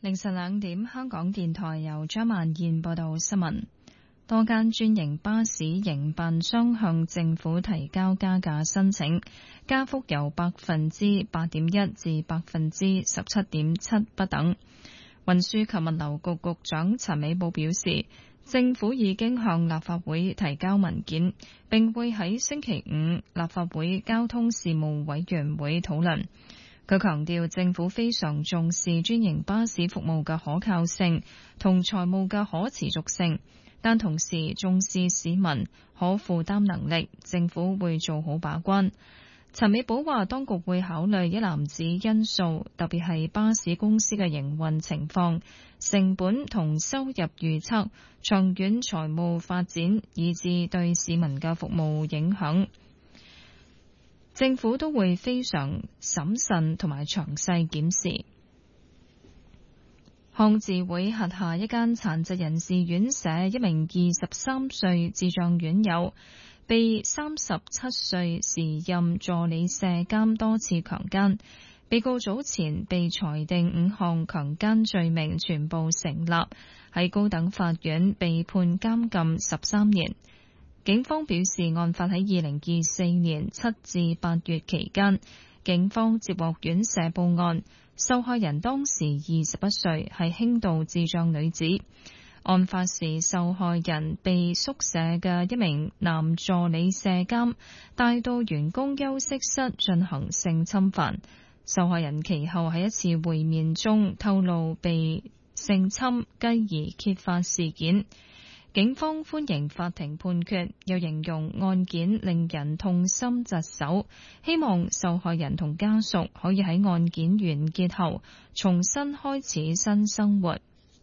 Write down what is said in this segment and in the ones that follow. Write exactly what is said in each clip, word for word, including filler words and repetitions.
凌晨兩點，香港電台由張萬燕報道新聞。多間專營巴士營辦商向政府提交加價申請，加幅由百分之八點一至百分之十七點七不等。運輸及物流局局長陳美寶表示，政府已經向立法會提交文件，並會喺星期五立法會交通事務委員會討論。佢強調，政府非常重視專營巴士服務嘅可靠性同財務嘅可持續性，但同時重視市民可負擔能力，政府會做好把關。陳美寶話，當局會考慮一籃子因素，特別係巴士公司嘅營運情況、成本同收入預測、長遠財務發展，以至對市民嘅服務影響，政府都會非常審慎同埋詳細檢視。康智會轄下一間殘疾人士院舍一名二十三歲智障院友，被三十七歲時任助理舍監多次強姦，被告早前被裁定五項強姦罪名全部成立，喺高等法院被判監禁十三年。警方表示，案發喺二零二四年七至八月期間，警方接獲院舍報案，受害人當時二十一歲，係輕度智障女子。案發時，受害人被宿舍嘅一名男助理舍監帶到員工休息室進行性侵犯。受害人其後喺一次會面中透露被性侵，繼而揭發事件。警方歡迎法庭判決，又形容案件令人痛心疾首，希望受害人同家屬可以喺案件完結後重新開始新生活。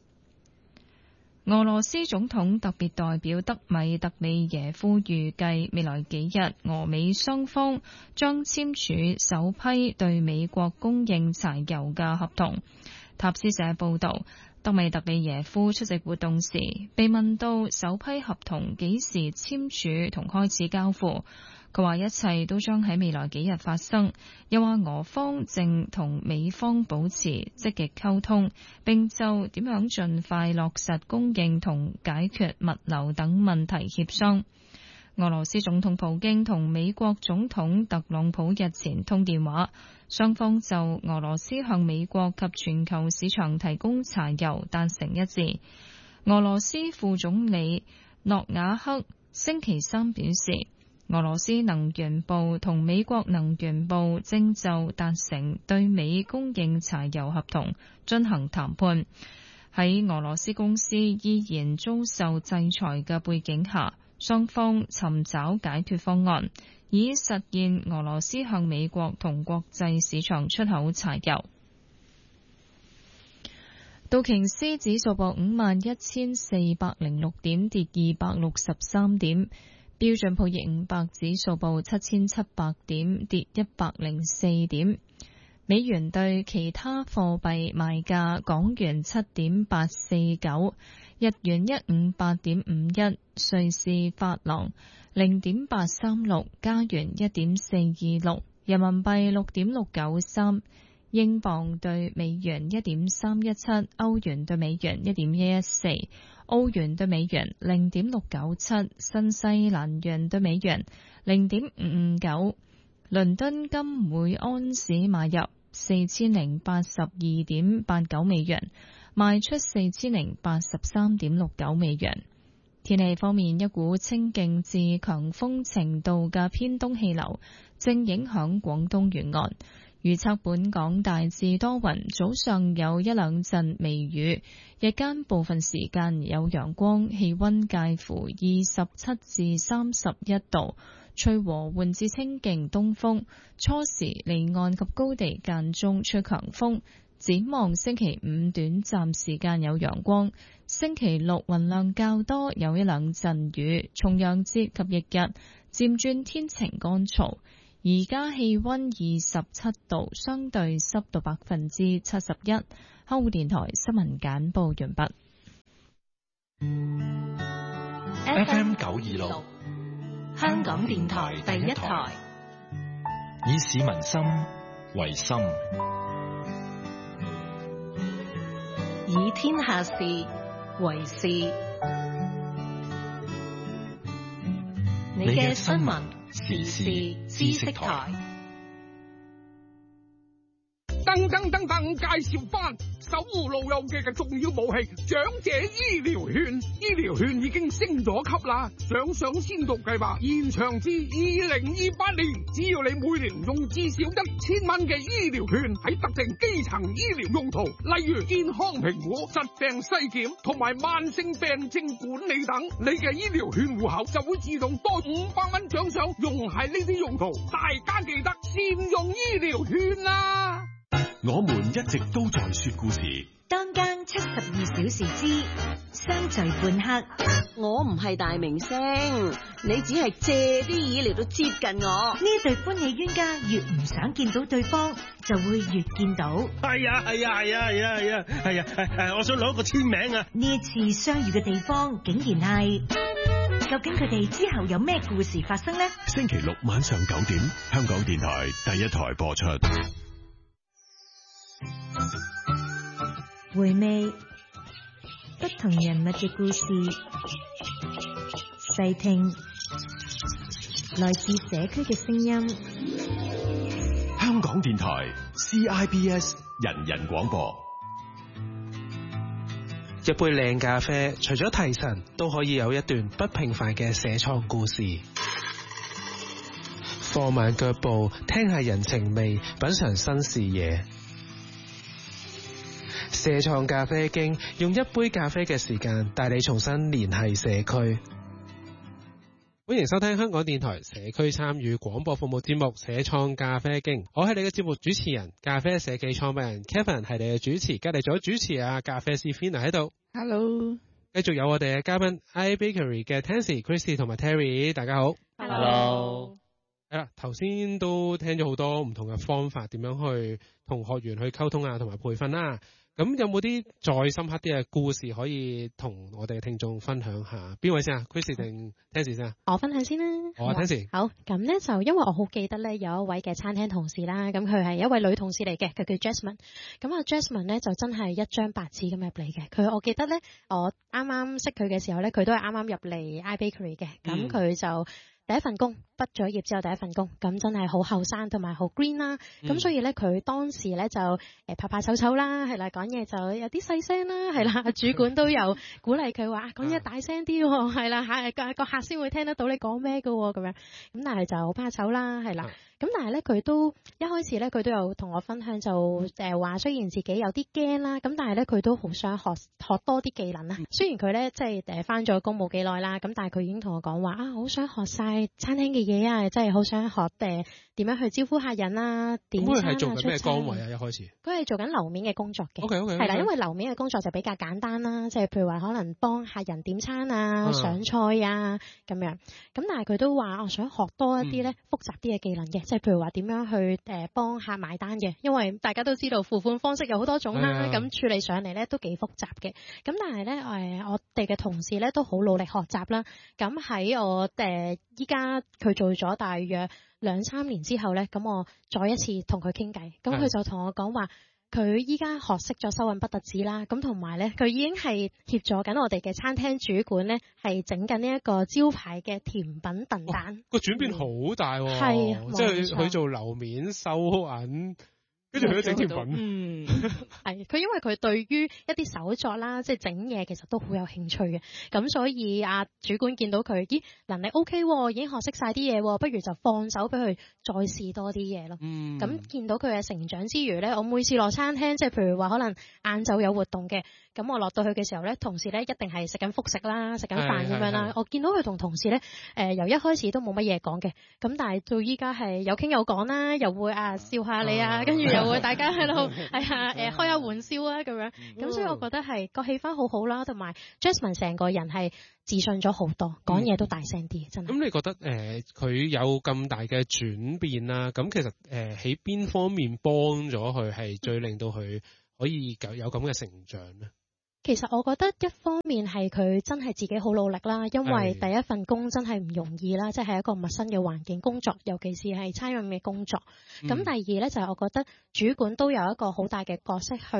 俄羅斯總統特別代表德米特里耶夫預計未來幾日俄美雙方將簽署首批對美國供應柴油嘅合同。塔斯社報道，德米特里耶夫出席活動時被問到首批合同幾時簽署同開始交付，佢話一切都將喺未來幾日發生，又話俄方正同美方保持積極溝通，並就點樣盡快落實供應同解決物流等問題協商。俄羅斯總統普京同美國總統特朗普日前通電話，雙方就俄羅斯向美國及全球市場提供柴油達成一致。俄羅斯副總理諾瓦克星期三表示，俄羅斯能源部同美國能源部正就達成對美供應柴油合同進行談判。喺俄羅斯公司依然遭受制裁嘅背景下，雙方尋找解決方案，以實現俄羅斯向美國同國際市場出口柴油。道瓊斯指數報五萬一千四百零六點，跌二百六十三點。標準普爾五百指數報七千七百點，跌一百零四點。美元對其他貨幣賣價：港元七點八四九，日元一五八點五一，瑞士法郎零點八三六，加元一點四二六，人民幣六點六九三，英鎊對美元一點三一七，歐元對美元一點一一四，澳元對美元零點六九七，新西蘭元對美元零點五五九。倫敦金每安士買入四千零八十二點八九美元，賣出四千零八十三點六九美元。天氣方面，一股清勁至強風程度嘅偏東氣流正影響廣東沿岸，預測本港大致多雲，早上有一兩陣微雨，日間部分時間有陽光，氣溫介乎二十七至三十一度，吹和緩至清勁東風，初時離岸及高地間中吹強風。展望星期五短暫時間有陽光，星期六雲量較多，有一兩陣雨。重陽節及翌日漸轉天晴乾燥。而家氣溫二十七度，相對濕度百分之七十一。香港電台新聞簡報完畢。 F M 九二六，香港電台第一台，以市民心為心。 以天下事為事。你嘅新聞時事知識台。 噔噔噔噔，介紹翻守護老友記嘅重要武器——長者醫療券。醫療券已經升咗級啦，想上先導計劃延長至二零二八年。只要你每年用至少一千蚊嘅醫療券喺特定基層醫療用途，例如健康評估、疾病篩檢同埋慢性病症管理等，你嘅醫療券戶口就會自動多五百蚊獎賞，用喺呢啲用途。大家記得善用醫療券啦！ 我們一直都在說故事。 當間七十二小時之相聚半刻。 我唔係大明星，你只係借啲意嚟到接近我。 呢對歡喜冤家越唔想見到對方，就會越見到。 係啊係啊係啊係啊係啊係啊係啊！我想攞個簽名啊！ 呢一次相遇嘅地方竟然係，究竟佢哋之後有咩故事發生呢？ 星期六晚上九點，香港電台第一台播出。 回味不同人物嘅故事，細聽來自社區嘅聲音。 香港電台 C I B S 人人廣播。 一杯靚咖啡，除咗提神，都可以有一段不平凡嘅社創故事。放慢腳步，聽下人情味，品嘗新視野。社創咖啡經，用一杯咖啡嘅時間帶你重新聯繫社區。歡迎收聽香港電台社區參與廣播服務節目《社創咖啡經》，我係你嘅節目主持人，咖啡社記創辦人 Kevin 係你嘅主持，隔籬咗主持啊咖啡師 Fina 喺度。 Hello， 繼續有我哋嘅嘉賓 iBakery 嘅 Tansy、Christy 同埋 Terry， 大家好。 Hello。 係啦，頭先都聽咗好多唔同嘅方法，點樣去同學員去溝通啊，同埋培訓啦。咁有冇啲再深刻啲嘅故事可以同我哋嘅聽眾分享下？邊位先啊 ？Chris 定 Tansy 先啊？ 我分享先啦。 好啊 Tansy。 好，咁咧就因為我好記得咧有一位嘅餐廳同事啦，咁佢係一位女同事嚟嘅，佢叫 Jasmine。咁啊 Jasmine 咧就真係一張白紙咁入嚟嘅。佢我記得咧，我啱啱識佢嘅時候咧，佢都係啱啱入嚟 iBakery 嘅。咁佢就第一份工，畢咗業之後第一份工，咁真係好後生同埋好 green 啦。咁、嗯、所以咧，佢當時咧就誒拍拍手手啦，係啦，講嘢就有啲細聲啦，係啦，主管都有鼓勵佢話講嘢大聲啲喎，係啦，嚇個個客先會聽得到你講咩㗎喎，咁樣。咁但係就好怕醜啦，係啦。咁但係咧，佢都一開始咧，佢都有同我分享就誒話，雖然自己有啲驚啦，咁但係咧，佢都好想學學多啲技能啦。雖然佢咧即係誒返咗工冇幾耐啦，咁但係佢已經同我講話啊，好想學晒餐廳嘅嘢啊，即係好想學誒點樣去招呼客人啊，點餐啊， 咁佢係做緊咩崗位啊？一開始佢係做緊樓面嘅工作嘅。 OK OK。 係啦，因為樓面嘅工作就比較簡單啦，即係譬如話可能幫客人點餐啊、 嗯、 上菜啊咁樣。咁但係佢都話我想學多一啲咧複雜啲嘅技能嘅。即係譬如話點樣去誒幫客買單嘅，因為大家都知道付款方式有好多種啦，咁、哎、處理上嚟咧都幾複雜嘅。咁但係咧誒，我哋嘅同事咧都好努力學習啦。咁喺我誒依家佢做咗大約兩三年之後咧，咁我再一次同佢傾偈，咁佢就同我講話，佢依家學識咗收銀不特止啦，咁同埋咧，佢已經係協助緊我哋嘅餐廳主管咧，係整緊呢一個招牌嘅甜品燉蛋。 個轉變好大喎， 係、嗯， 即係佢做樓面收銀。跟住佢都整甜品， 嗯，係佢因為佢對於一啲手作啦，即係整嘢其實都好有興趣嘅，咁所以啊主管見到佢，咦能力 OK，已經學識晒啲嘢，不如就放手俾佢再試多啲嘢咯。嗯，咁見到佢嘅成長之餘咧，我每次落餐廳，即係譬如話可能晏晝有活動嘅，咁我落到去嘅時候咧，同事咧一定係食緊複食啦，食緊飯咁樣啦。我見到佢同同事咧，誒、呃、由一開始都冇乜嘢講嘅，咁但係到依家係有傾有講啦，又會啊笑下你啊，跟住又會大家喺度係啊誒開下玩笑啊咁樣，咁、嗯、所以我覺得係個氣氛好好啦，同埋 Jasmine 成個人係自信咗好多，講嘢都大聲啲，真係。咁你覺得誒佢、呃、有咁大嘅轉變啦？咁其實誒喺邊方面幫咗佢係最令到佢可以有有咁嘅成長咧？ 其實我覺得一方面係佢真係自己好努力啦，因為第一份工真係唔容易啦，即係一個陌生嘅環境工作，尤其是係餐飲嘅工作。咁、嗯、第二咧就係、是、我覺得主管都有一個好大嘅角色去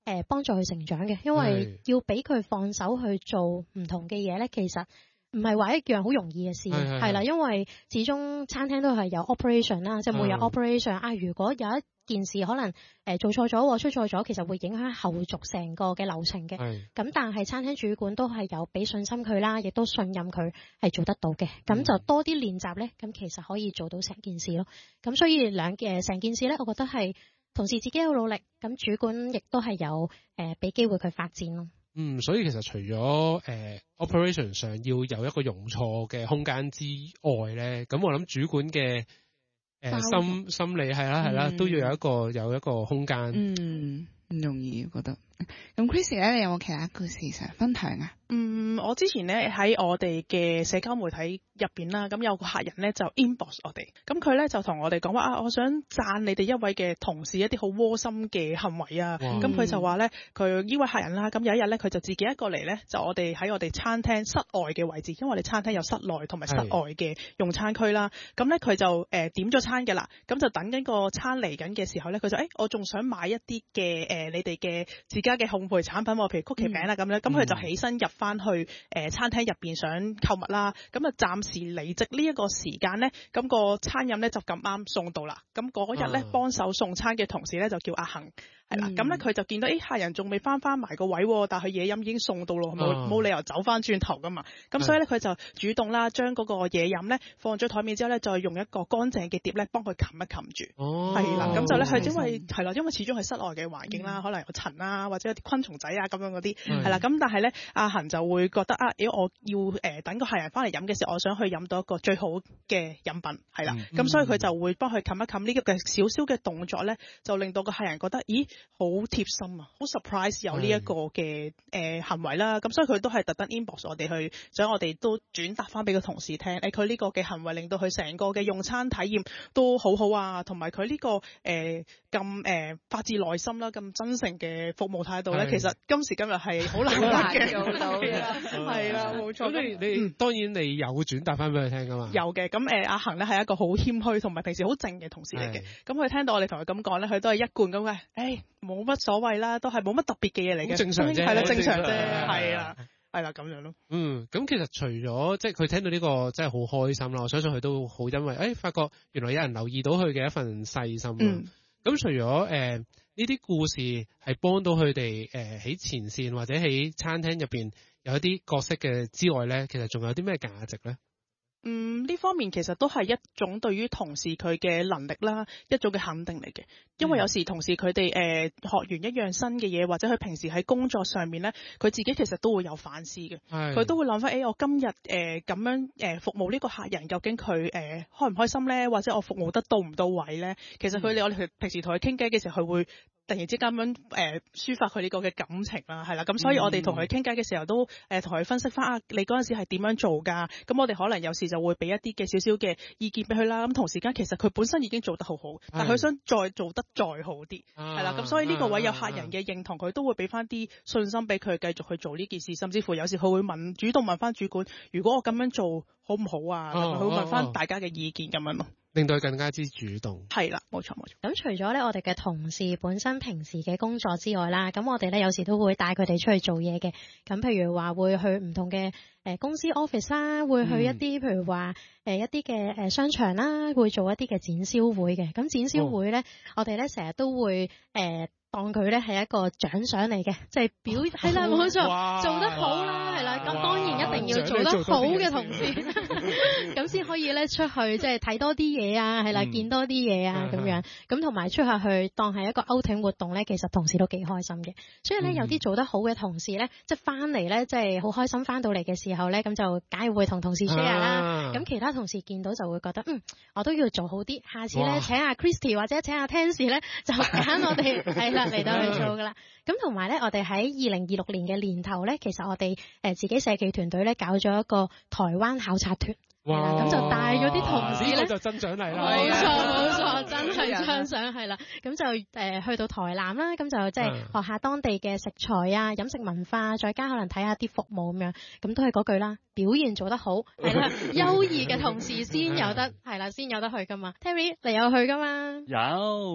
誒幫助佢成長嘅，因為要俾佢放手去做唔同嘅嘢咧，其實唔係話一樣好容易嘅事，係啦，因為始終餐廳都係有 operation 啦，即係每日 operation 啊。如果有一件事可能誒做錯咗、出錯咗，其實會影響後續成個嘅流程嘅。咁但係餐廳主管都係有俾信心佢啦，亦都信任佢係做得到嘅。咁就多啲練習咧，咁其實可以做到成件事咯。咁所以兩誒成件事咧，我覺得係同事自己有努力，咁主管亦都係有誒俾機會佢發展咯。 嗯，所以其實除咗誒、呃、operation 上要有一個容錯嘅空間之外咧，咁我諗主管嘅誒、呃、心心理係啦係啦，都要有一個有一個空間。 嗯，唔容易，我覺得。咁 Chris 咧，你有冇其他故事想分享啊？ 嗯，我之前咧喺我哋嘅社交媒體入邊啦，咁有個客人咧就 inbox 我哋，咁佢咧就同我哋講話啊，我想讚你哋一位嘅同事一啲好窩心嘅行為啊，咁佢就話咧，佢呢位客人啦，咁有一日咧佢就自己一個嚟咧，就我哋喺我哋餐廳室外嘅位置，因為我哋餐廳有室內同埋室外嘅用餐區啦，咁咧佢就誒、呃、點咗餐嘅啦，咁就等緊個餐嚟緊嘅時候咧，佢就誒、欸、我仲想買一啲嘅誒你哋嘅自家嘅烘焙產品喎，譬如曲奇餅啦咁咧，咁佢就起身入翻去誒、呃、餐廳入邊想購物啦，咁啊暫時離職呢一個時間咧，咁、個餐飲咧就咁啱送到啦，咁嗰日咧幫手送餐嘅同事咧就叫阿恒。係啦，咁咧佢就見到，誒、欸、客人仲未翻翻埋個位，但係佢嘢飲已經送到咯，冇冇理由走翻轉頭噶嘛。咁所以咧佢就主動啦，將嗰個嘢飲咧放咗台面之後咧，再用一個乾淨嘅碟咧幫佢冚一冚住。哦，係啦，咁就咧係因為係啦，因為始終係室外嘅環境啦，嗯、可能有塵啊，或者有啲昆蟲仔啊咁樣嗰啲，係啦。咁但係咧，阿恒就會覺得啊，如果我要誒、呃、等個客人翻嚟飲嘅時候，我想去飲到一個最好嘅飲品，係啦。咁、嗯、所以佢就會幫佢冚一冚呢個嘅少少嘅動作咧，就令到個客人覺得，咦？好貼心啊，好 surprise 有呢一個嘅誒、呃、行為啦，咁所以佢都係特登 inbox 我哋去，想我哋都轉達翻俾個同事聽，誒佢呢個嘅行為令到佢成個嘅用餐體驗都好好啊，同埋佢呢個誒咁誒發自內心啦，咁真誠嘅服務態度咧，其實今時今日係好難得嘅，做到嘅，係啦，冇錯。咁你你、嗯、當然你有轉達翻俾佢聽噶嘛？有嘅，咁誒、呃、阿恒咧係一個好謙虛同埋平時好靜嘅同事嚟嘅，咁佢聽到我哋同佢咁講咧，佢都係一貫咁嘅，誒冇乜所謂啦，都係冇乜特別嘅嘢嚟嘅，正常啫，係啦，正常啫，係啦，係啦，咁樣咯。嗯，咁其實除咗即係佢聽到呢個真係好開心啦，我相信佢都好因為誒、哎、發覺原來有人留意到佢嘅一份細心。嗯，咁除咗誒呢啲故事係幫到佢哋誒喺前線或者喺餐廳入邊有一啲角色嘅之外咧，其實仲有啲咩價值咧？嗯，呢方面其實都係一種對於同事佢嘅能力啦，一種嘅肯定嚟嘅。因為有時同事佢哋誒學完一樣新嘅嘢，或者佢平時喺工作上面咧，佢自己其實都會有反思嘅。佢都會諗翻，誒、欸、我今日誒咁樣誒服務呢個客人，究竟佢誒、呃、開唔開心咧？或者我服務得到唔到位咧？其實佢哋、嗯、我哋平時同佢傾偈嘅時候，佢會突然之間咁樣誒抒發佢呢個嘅感情啦，係啦。咁所以我哋同佢傾偈嘅時候，都誒同佢分析翻啊，你嗰陣時係點樣做㗎？咁我哋可能有時就會俾一啲嘅少少嘅意見俾佢啦。咁同時間其實佢本身已經做得好好，但係佢想再做得再好啲，係啦。咁所以呢個位有客人嘅認同，佢都會俾翻啲信心俾佢繼續去做呢件事。甚至乎有時佢會問，主動問翻主管，如果我咁樣做好唔好啊？佢會問翻大家嘅意見咁樣咯。令到佢更加之主動。係啦，冇錯冇錯。 咁除咗咧，我哋嘅同事本身平時嘅工作之外啦，咁我哋咧有時都會帶佢哋出去做嘢嘅。咁譬如話會去唔同嘅誒公司 office 啦，會去一啲、嗯、譬如話誒一啲嘅誒商場啦，會做一啲嘅展銷會嘅。咁展銷會咧、哦，我哋咧成日都會誒。呃當佢咧係一個獎賞嚟嘅，即係表係啦，冇錯，做得好啦，係啦，咁當然一定要做得好嘅同事，咁先可以咧出去即係睇多啲嘢啊，係啦，見多啲嘢啊咁樣，咁同埋出下去當係一個 outing 活動咧，其實同事都幾開心嘅。所以咧有啲做得好嘅同事咧，即係翻嚟咧，即係好開心翻到嚟嘅時候咧，咁就梗係會同同事 share 啦。咁其他同事見到就會覺得嗯，我都要做好啲，下次咧請阿 Christy 或者請阿 Tansy 咧就揀我哋係啦。嚟到去做噶啦，咁同埋咧，我哋喺二零二六年嘅年頭咧，其實我哋誒自己社企團隊咧搞咗一個台灣考察團，咁就帶咗啲同事咧，呢個就真獎勵啦，冇錯冇錯，真係真獎係啦，咁就誒、呃、去到台南啦，咁就即係學下當地嘅食材啊、飲食文化，再加可能睇下啲服務咁樣，咁都係嗰句啦，表現做得好係啦，優異嘅同事先有得係啦，先有得去噶嘛。Terry 你有去噶嘛？有。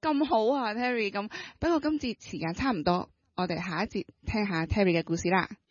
咁好啊 Terry。咁不過今節時間差唔多，我哋下一節聽下 Terry 嘅故事啦。